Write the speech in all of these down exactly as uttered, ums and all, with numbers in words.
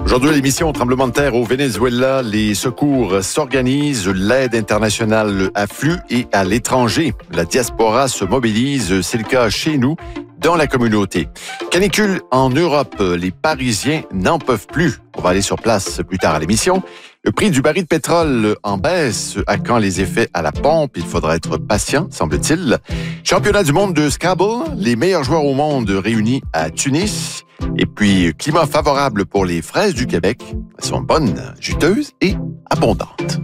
Aujourd'hui, à l'émission Tremblement de terre au Venezuela, les secours s'organisent, l'aide internationale afflue et à l'étranger. La diaspora se mobilise, c'est le cas chez nous, dans la communauté. Canicule en Europe, les Parisiens n'en peuvent plus. On va aller sur place plus tard à l'émission. Le prix du baril de pétrole en baisse. À quand les effets à la pompe? Il faudra être patient, semble-t-il. Championnat du monde de Scrabble, les meilleurs joueurs au monde réunis à Tunis. Et puis, climat favorable pour les fraises du Québec. Elles sont bonnes, juteuses et abondantes.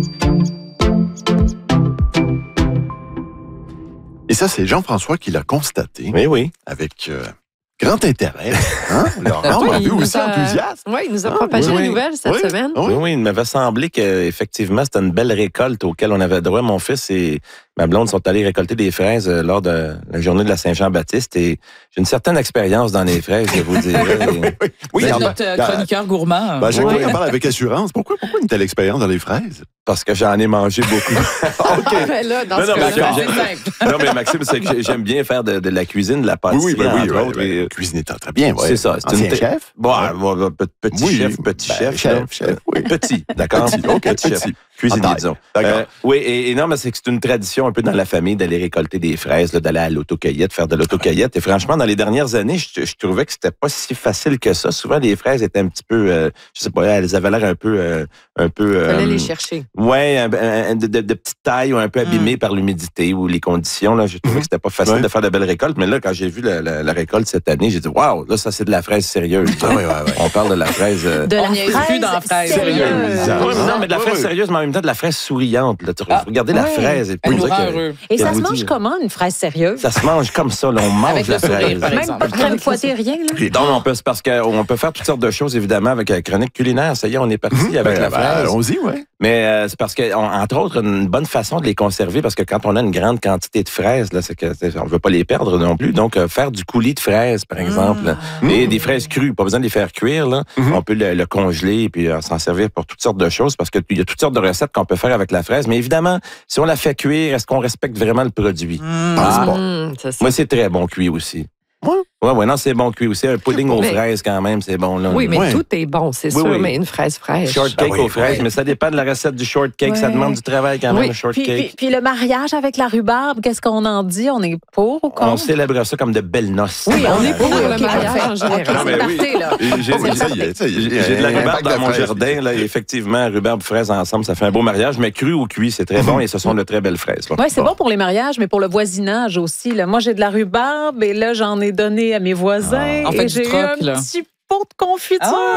Et ça, c'est Jean-François qui l'a constaté. Oui, oui. Avec euh, grand intérêt. Hein? Laurent, on a vu aussi a... enthousiaste. Oui, il nous a propagé oui, la oui. nouvelle cette oui. semaine. Oui, oui, il m'avait semblé qu'effectivement, c'était une belle récolte auquelle on avait droit. Mon fils et ma blonde sont allés récolter des fraises lors de la journée de la Saint-Jean-Baptiste et j'ai une certaine expérience dans les fraises, je vous dirais. oui, oui. oui C'est en- notre euh, chroniqueur gourmand. Ben, à chaque Oui. fois qu'il en parle avec assurance. Pourquoi, pourquoi une telle expérience dans les fraises? Parce que j'en ai mangé beaucoup. OK. Ben là, dans Non, ce non, mais cas-là, j'ai- C'est simple. non, mais Maxime, c'est que j'ai- j'aime bien faire de, de la cuisine, de la Oui, pâtisserie, oui, ben oui. entre ouais, autres. ouais. et, euh, Cuisiner très bien. Ouais. C'est ça. C'est Ancien une chef? Bon, Ouais. bon, bon, pe- petit Oui, chef, petit ben, chef. chef, là. chef, oui. Petit, d'accord? Petit, OK, Petit chef. petit. Cuisinier, En taille. disons. D'accord. Euh, oui, et, et non, mais c'est que c'est une tradition un peu dans la famille d'aller récolter des fraises, là, d'aller à l'autocueillette, faire de l'autocueillette. Et franchement, dans les dernières années, je, je trouvais que c'était pas si facile que ça. Souvent, les fraises étaient un petit peu, euh, je sais pas, elles avaient l'air un peu, euh, un peu. il fallait euh, les chercher. Ouais, un- un- de, de, de petite taille ou un peu abîmées par l'humidité ou les conditions. Là, j'ai trouvé que c'était pas facile Ouais. de faire de belles récoltes. Mais là, quand j'ai vu la, la, la récolte cette année, j'ai dit waouh, là, ça c'est de la fraise sérieuse. Ah, ouais, ouais, ouais. On parle de la fraise. euh, De On la niaise plus fraise dans la fraise. sérieuse. Sérieuse. Ouais, mais non, mais de la Ouais, fraise ouais. sérieuse, mais en même temps de la fraise souriante. Là. Tu- Ah, Regardez la ouais. fraise. Et puis, Elle nous on dirait rend que- heureux. Et qu'elle ça se vous mange dit- comment, une fraise sérieuse? Ça se mange comme ça, là, on mange Avec la le sourire, fraise. par Même exemple. pas de crème fouettée, rien, là? Non, on peut, c'est parce qu'on peut faire toutes sortes de choses, évidemment, avec la chronique culinaire. Ça y est, on est parti avec Ben, la ben, fraise. allons-y, ouais. Mais euh, c'est parce que, on- entre autres, une bonne façon de les conserver, parce que quand on a une grande quantité de fraises, là, c'est que c'est- on veut pas les perdre non plus. Donc, euh, faire du coulis de fraises, par exemple, là. Et des fraises crues, pas besoin de les faire cuire. Là. On peut le, le congeler et puis euh, s'en servir pour toutes sortes de choses, parce qu'il y a toutes sortes de recettes qu'on peut faire avec la fraise. Mais évidemment, si on la fait cuire, est-ce qu'on respecte vraiment le produit? Pense pas. Mmh, c'est ça. Moi, c'est très bon cuit aussi. Ouais. Ouais, ouais, non, c'est bon cuit aussi. Un pudding aux Mais- fraises, quand même, c'est bon, là. Oui, mais Ouais. tout est bon, c'est Oui, sûr, oui. mais une fraise fraîche. Shortcake Ben oui, aux fraises, oui. mais ça dépend de la recette du shortcake. Ça Ouais. demande du travail quand même, Oui. le Puis, shortcake. puis, puis le mariage avec la rhubarbe, qu'est-ce qu'on en dit? On est pour ou On contre? célèbre ça comme de belles noces. Oui, on est pour Ah, le ok, mariage parfait. en général. Ok, Non, mais c'est oui. parfait, là. J'ai- Oh, mais j'ai- ça y est, ça y est. J'ai j'ai de la Impact rhubarbe dans de mon fraise. jardin, là, et effectivement, rhubarbe, fraise ensemble, ça fait un beau mariage, mais cru ou cuit, c'est très bon et ce sont de très belles fraises. là. Oui, c'est bon pour les mariages, mais pour le voisinage aussi. Là. Moi, j'ai de la rhubarbe et là, j'en ai donné à mes voisins. En fait, et du j'ai eu troc, un là. petit pot de confiture.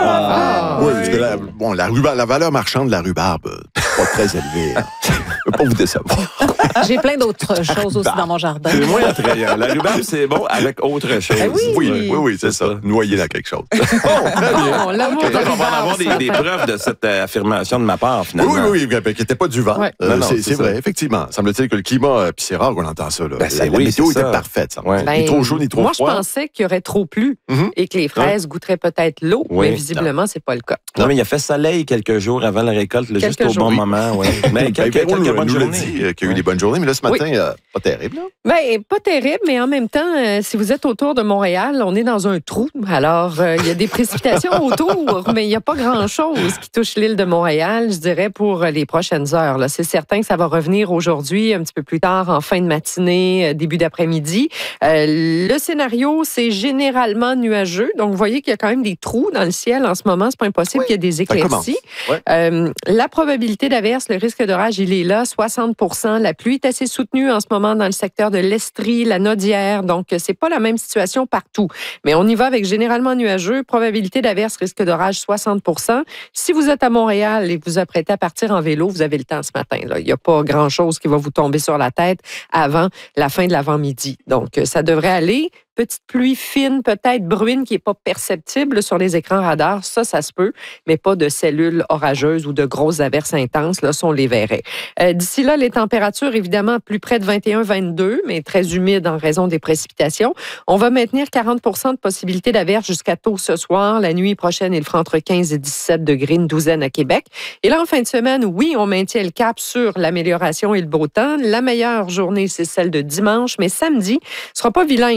Ah. Oui, parce que la, bon, la, rhubarbe, la valeur marchande de la rhubarbe, euh, pas très élevée. hein. Je peux pas vous décevoir. J'ai plein d'autres choses aussi dans mon jardin. C'est moins attrayant. La rhubarbe, c'est bon avec autre chose. Eh oui. Oui, oui, oui, c'est ça. Noyer dans quelque chose. Oh, très bien. Oh, l'amour Donc, de on va en rhubarbe, avoir des, ça. des preuves de cette euh, affirmation de ma part, Oui, finalement. oui, oui, qui n'était pas du vent. Ouais. Euh, Non, non, c'est c'est c'est ça. vrai, effectivement. Semble-t-il que le climat, euh, puis c'est rare qu'on entend ça. Là. Ben, c'est- la, la oui, météo c'est était ça. parfaite. Ça. Ouais. Ni trop chaud, ni trop moi, froid. je pensais qu'il y aurait trop plu Mhm. et que les fraises goûteraient peut-être l'eau, Oui. mais visiblement, c'est pas le cas. Non, mais il a fait soleil quelques jours avant la récolte, là, juste Quelques au jours, bon oui. moment. Ouais. Mais Ben, quelques, Véro quelques nous, bonnes nous l'a journées. dit euh, qu'il y a eu des bonnes journées, mais là, ce Oui. matin, euh, pas terrible. Là. Ben, pas terrible, mais en même temps, euh, si vous êtes autour de Montréal, on est dans un trou. Alors, euh, il y a des précipitations autour, mais il n'y a pas grand-chose qui touche l'île de Montréal, je dirais, pour les prochaines heures. Là. C'est certain que ça va revenir aujourd'hui, un petit peu plus tard, en fin de matinée, euh, début d'après-midi. Euh, le scénario, c'est généralement nuageux. Donc, vous voyez qu'il y a quand même des trous dans le ciel en ce moment. C'est pas impossible Oui, qu'il y ait des ça éclaircies. commence. Ouais. Euh, la probabilité d'averse, le risque d'orage, il est là, soixante pour cent. La pluie est assez soutenue en ce moment dans le secteur de l'Estrie, la Nodière. Donc, c'est pas la même situation partout. Mais on y va avec généralement nuageux. Probabilité d'averse, risque d'orage, soixante pour cent. Si vous êtes à Montréal et que vous apprêtez à partir en vélo, vous avez le temps ce matin. Là. Il n'y a pas grand-chose qui va vous tomber sur la tête avant la fin de l'avant-midi. Donc, ça devrait aller. Petite pluie fine, peut-être bruine qui n'est pas perceptible sur les écrans radars, ça, ça se peut, mais pas de cellules orageuses ou de grosses averses intenses, là, ça, on les verrait. Euh, d'ici là, les températures, évidemment, plus près de vingt et un à vingt-deux, mais très humides en raison des précipitations. On va maintenir quarante pour cent de possibilité d'averse jusqu'à tôt ce soir. La nuit prochaine, il fera entre quinze et dix-sept degrés, une douzaine à Québec. Et là, en fin de semaine, oui, on maintient le cap sur l'amélioration et le beau temps. La meilleure journée, c'est celle de dimanche, mais samedi, ce sera pas vilain, là. Samedi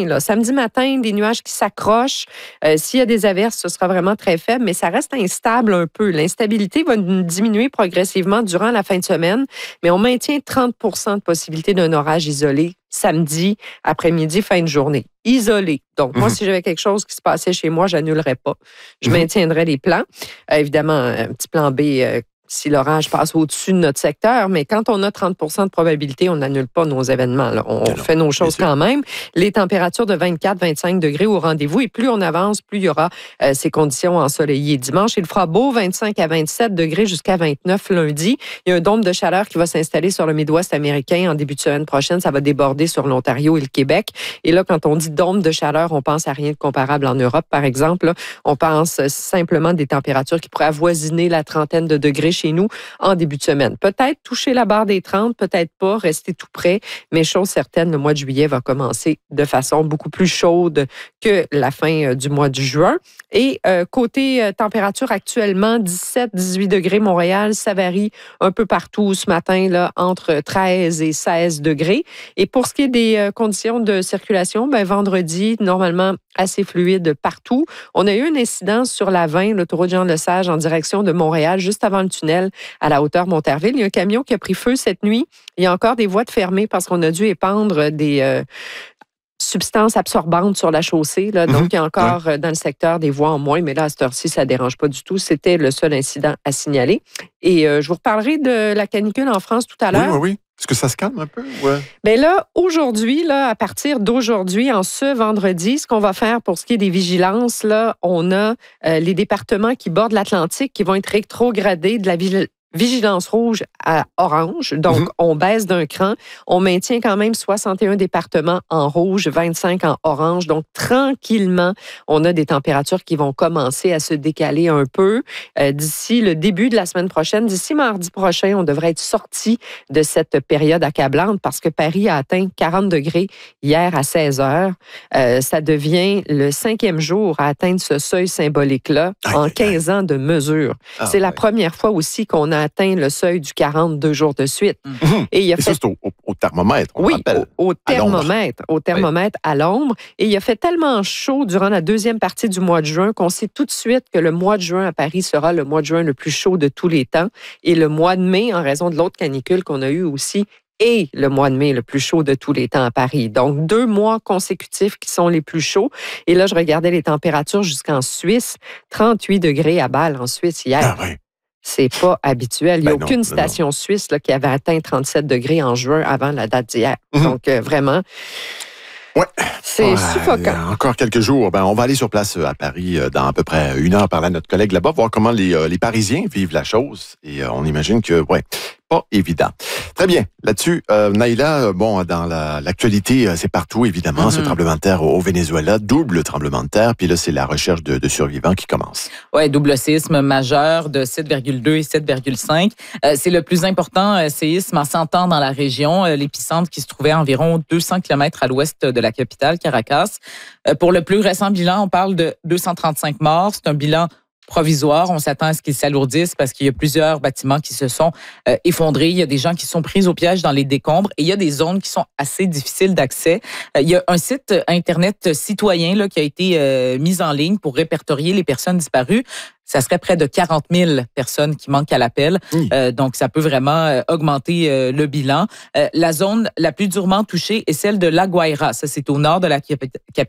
Lundi matin, des nuages qui s'accrochent. Euh, s'il y a des averses, ce sera vraiment très faible, mais ça reste instable un peu. L'instabilité va diminuer progressivement durant la fin de semaine, mais on maintient trente pour cent de possibilité d'un orage isolé samedi, après-midi, fin de journée. Isolé. Donc, moi, mm-hmm. si j'avais quelque chose qui se passait chez moi, j'annulerais pas. Je mm-hmm. maintiendrais les plans. Euh, évidemment, un petit plan B euh, si l'orage passe au-dessus de notre secteur, mais quand on a trente pour cent de probabilité, on n'annule pas nos événements. Là. On Alors, fait nos choses quand même. Les températures de vingt-quatre à vingt-cinq degrés au rendez-vous, et plus on avance, plus il y aura euh, ces conditions ensoleillées. Dimanche, il fera beau, vingt-cinq à vingt-sept degrés jusqu'à vingt-neuf lundi. Il y a un dôme de chaleur qui va s'installer sur le Midwest américain en début de semaine prochaine. Ça va déborder sur l'Ontario et le Québec. Et là, quand on dit dôme de chaleur, on pense à rien de comparable en Europe, par exemple. Là, on pense simplement des températures qui pourraient avoisiner la trentaine de degrés chez nous en début de semaine. Peut-être toucher la barre des trente, peut-être pas, rester tout près, mais chose certaine, le mois de juillet va commencer de façon beaucoup plus chaude que la fin du mois de juin. Et euh, côté euh, température actuellement, dix-sept à dix-huit degrés Montréal, ça varie un peu partout ce matin, là, entre treize et seize degrés. Et pour ce qui est des euh, conditions de circulation, ben, vendredi, normalement assez fluide partout. On a eu une incidence sur la vingt, l'autoroute Jean-Lesage, en direction de Montréal, juste avant le tunnel à la hauteur Monterville. Il y a un camion qui a pris feu cette nuit. Il y a encore des voies de fermées parce qu'on a dû épandre des euh, substances absorbantes sur la chaussée. Là. Donc, mm-hmm. il y a encore ouais. dans le secteur des voies en moins, mais là, à cette heure-ci, ça ne dérange pas du tout. C'était le seul incident à signaler. Et euh, je vous reparlerai de la canicule en France tout à l'heure. Oui, oui, oui. Est-ce que ça se calme un peu? Ouais. Bien là, aujourd'hui, là, à partir d'aujourd'hui, en ce vendredi, ce qu'on va faire pour ce qui est des vigilances, là, on a euh, les départements qui bordent l'Atlantique qui vont être rétrogradés de la ville. Vigilance rouge à orange, donc mm-hmm. on baisse d'un cran. On maintient quand même soixante et un départements en rouge, vingt-cinq en orange. Donc, tranquillement, on a des températures qui vont commencer à se décaler un peu. Euh, d'ici le début de la semaine prochaine, d'ici mardi prochain, on devrait être sorti de cette période accablante parce que Paris a atteint quarante degrés hier à seize heures. Euh, ça devient le cinquième jour à atteindre ce seuil symbolique-là ah, en quinze ans de mesures. Ah, C'est la ouais. première fois aussi qu'on a atteint le seuil du quarante-deux jours de suite. Mm-hmm. Et, il a fait... Et ça, c'est au, au, au thermomètre, on oui, rappelle. Au, au thermomètre, au thermomètre oui. à l'ombre. Et il a fait tellement chaud durant la deuxième partie du mois de juin qu'on sait tout de suite que le mois de juin à Paris sera le mois de juin le plus chaud de tous les temps. Et le mois de mai, en raison de l'autre canicule qu'on a eu aussi, et le mois de mai le plus chaud de tous les temps à Paris. Donc, deux mois consécutifs qui sont les plus chauds. Et là, je regardais les températures jusqu'en Suisse. trente-huit degrés à Bâle en Suisse hier. Ah oui. C'est pas habituel. Il n'y a ben aucune non, station non. suisse là, qui avait atteint trente-sept degrés en juin avant la date d'hier. Mm-hmm. Donc, euh, vraiment... Ouais. C'est ouais, suffocant. Encore quelques jours. Ben, on va aller sur place à Paris dans à peu près une heure, parler à notre collègue là-bas, voir comment les, les Parisiens vivent la chose. Et euh, on imagine que, ouais, pas évident. Très bien. Là-dessus, euh, Naïla, bon, dans la, l'actualité, c'est partout, évidemment, mm-hmm. ce tremblement de terre au Venezuela, double tremblement de terre, puis là, c'est la recherche de, de survivants qui commence. Oui, double séisme majeur de sept virgule deux et sept virgule cinq. Euh, c'est le plus important euh, séisme en cent ans dans la région, euh, l'épicentre qui se trouvait à environ deux cents kilomètres à l'ouest de la capitale, Caracas. Euh, pour le plus récent bilan, on parle de deux cent trente-cinq morts. C'est un bilan provisoire. On s'attend à ce qu'ils s'alourdissent parce qu'il y a plusieurs bâtiments qui se sont euh, effondrés. Il y a des gens qui sont pris au piège dans les décombres et il y a des zones qui sont assez difficiles d'accès. Euh, il y a un site Internet citoyen là, qui a été euh, mis en ligne pour répertorier les personnes disparues. Ça serait près de quarante mille personnes qui manquent à l'appel. Mmh. Euh, donc, ça peut vraiment euh, augmenter euh, le bilan. Euh, la zone la plus durement touchée est celle de La Guaira. Ça, c'est au nord de la capitale